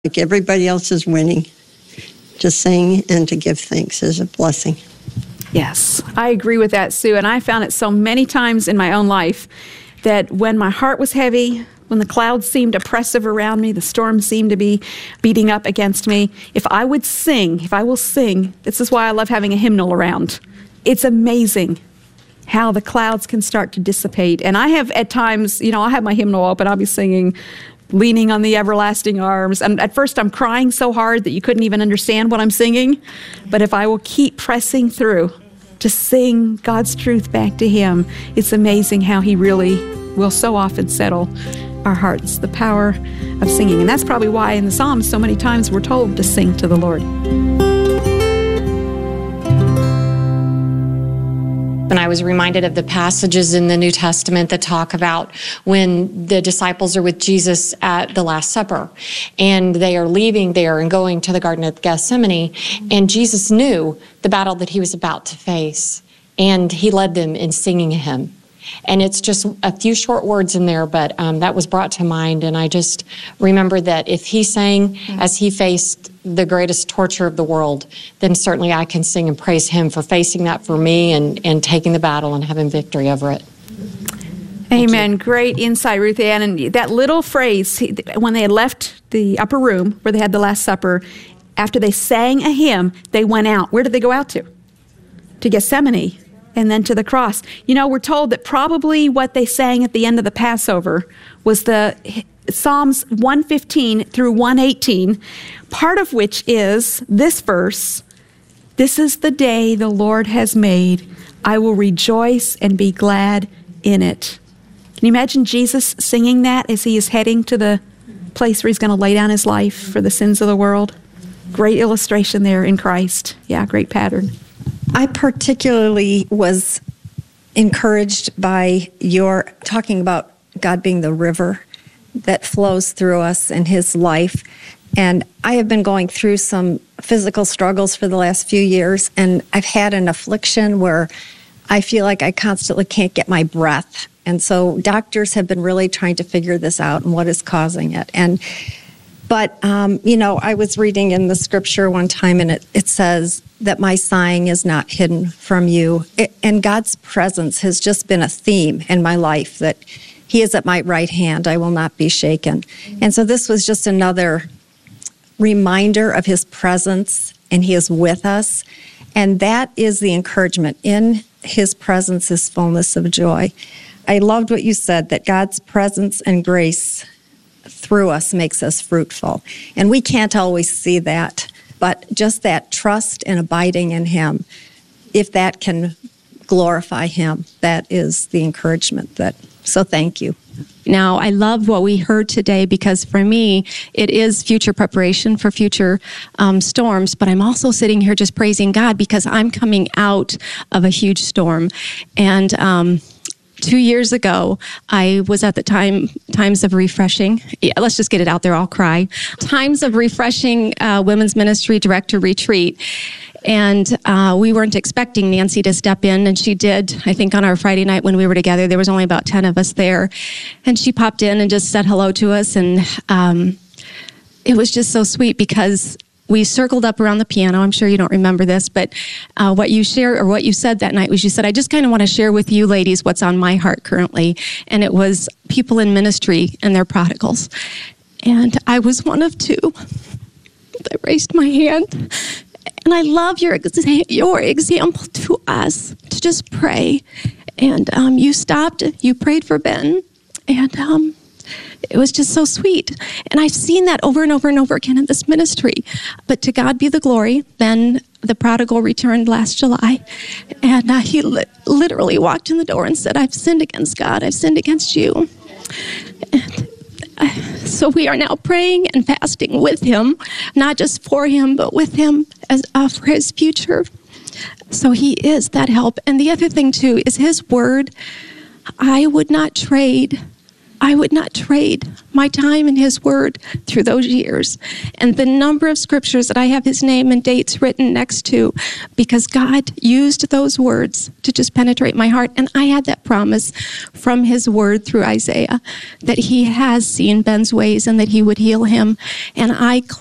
Like everybody else is winning. To sing and to give thanks is a blessing. Yes, I agree with that, Sue. And I found it so many times in my own life that when my heart was heavy, when the clouds seemed oppressive around me, the storm seemed to be beating up against me, if I will sing, this is why I love having a hymnal around. It's amazing how the clouds can start to dissipate. And I have at times, I'll have my hymnal open, I'll be singing, leaning on the everlasting arms. And at first I'm crying so hard that you couldn't even understand what I'm singing. But if I will keep pressing through to sing God's truth back to Him, it's amazing how He really will so often settle our hearts, the power of singing. And that's probably why in the Psalms so many times we're told to sing to the Lord. And I was reminded of the passages in the New Testament that talk about when the disciples are with Jesus at the Last Supper and they are leaving there and going to the Garden of Gethsemane, and Jesus knew the battle that He was about to face, and He led them in singing a hymn. And it's just a few short words in there, but that was brought to mind. And I just remember that if He sang as He faced the greatest torture of the world, then certainly I can sing and praise Him for facing that for me and taking the battle and having victory over it. Amen. Great insight, Ruth Ann. And that little phrase, when they had left the upper room where they had the Last Supper, after they sang a hymn, they went out. Where did they go out to? To Gethsemane. And then to the cross. We're told that probably what they sang at the end of the Passover was the Psalms 115 through 118, part of which is this verse, "This is the day the Lord has made. I will rejoice and be glad in it." Can you imagine Jesus singing that as He is heading to the place where He's going to lay down His life for the sins of the world? Great illustration there in Christ. Yeah, great pattern. I particularly was encouraged by your talking about God being the river that flows through us and His life. And I have been going through some physical struggles for the last few years, and I've had an affliction where I feel like I constantly can't get my breath. And so doctors have been really trying to figure this out and what is causing it. But I was reading in the scripture one time, and it says that my sighing is not hidden from you. And God's presence has just been a theme in my life, that He is at my right hand. I will not be shaken. And so this was just another reminder of His presence, and He is with us. And that is the encouragement. In His presence is fullness of joy. I loved what you said, that God's presence and grace through us makes us fruitful. And we can't always see that, but just that trust and abiding in Him, if that can glorify Him, that is the encouragement. So thank you. Now, I love what we heard today, because for me, it is future preparation for future storms, but I'm also sitting here just praising God because I'm coming out of a huge storm. And 2 years ago, I was at the Times of Refreshing. Yeah, let's just get it out there. I'll cry. Times of Refreshing Women's Ministry Director Retreat. And we weren't expecting Nancy to step in, and she did. I think on our Friday night when we were together, there was only about 10 of us there. And she popped in and just said hello to us. And it was just so sweet because we circled up around the piano. I'm sure you don't remember this, but what you said that night was, you said, I just kind of want to share with you ladies what's on my heart currently. And it was people in ministry and their prodigals. And I was one of two. I raised my hand. And I love your example to us to just pray. And you stopped, you prayed for Ben. And it was just so sweet. And I've seen that over and over and over again in this ministry. But to God be the glory. Then the prodigal returned last July. And he literally walked in the door and said, I've sinned against God. I've sinned against you. And so we are now praying and fasting with him, not just for him, but with him as for his future. So he is that help. And the other thing, too, is his word. I would not trade I would not trade my time in his word through those years. And the number of scriptures that I have his name and dates written next to, because God used those words to just penetrate my heart. And I had that promise from his word through Isaiah that he has seen Ben's ways and that he would heal him. And I